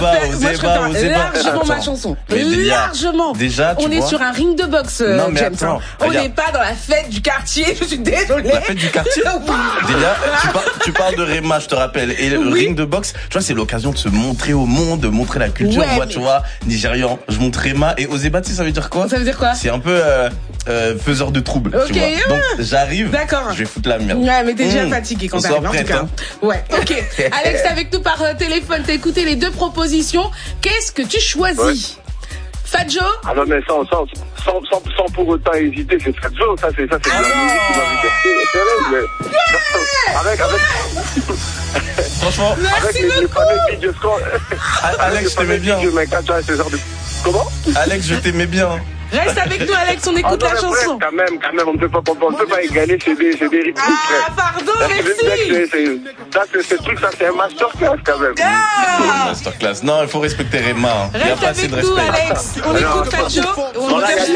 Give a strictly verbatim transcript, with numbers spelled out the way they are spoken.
Ozeba, préfère, moi, je Ozeba, préfère Ozeba. largement Attends. ma chanson. Mais déjà- Largement. déjà, tu On est vois. sur un ring de boxe, euh, Non, mais James. attends, hein. On regarde. n'est pas dans la fête du quartier. Je suis désolée. La fête du quartier. Déjà, tu, par- tu parles de Rema, je te rappelle. Et le Oui. ring de boxe, tu vois, c'est l'occasion de se montrer au monde, de montrer la culture. Ouais, Moi, mais- tu vois, Nigérian, je montre Rema. Et Ozeba, tu sais, ça veut dire quoi? Ça veut dire quoi? C'est un peu euh, euh, faiseur de troubles, Ok, tu vois. ah. Donc, j'arrive, D'accord. je vais foutre la merde. Ouais, mais t'es déjà Mmh. fatigué quand On t'arrives, s'en en tout prête, cas. hein. Ouais, ok. Alex, t'es avec nous par euh, téléphone, t'as écouté les deux propositions. Qu'est-ce que tu choisis? Fadjo? Ah non, mais sans, sans, sans, sans, sans pour autant hésiter, c'est très dur, ça, c'est, ça, c'est de la musique qui m'a fait c'est vrai, mais, avec, avec, Franchement, avec Merci les, les beaucoup. fameux vidéos scores. Alex, je t'aimais bien. Mais quand tu as ce genre de, comment? Alex, je t'aimais bien. Reste avec nous, Alex, on Ah écoute non, la mais bref, chanson. quand même, quand même, on ne peut pas, on ne peut pas égaler, c'est des, c'est des rythmes, Ah, frère. pardon, Là, c'est- merci. c'est- c'est- ça, c'est, ce truc, ça, c'est un masterclass, quand même. Ah. Masterclass. Non, il faut respecter Rema. hein. Il y a Reste pas assez avec de nous, respect. Alex. On écoute Fadjo. On Voilà, nous y a-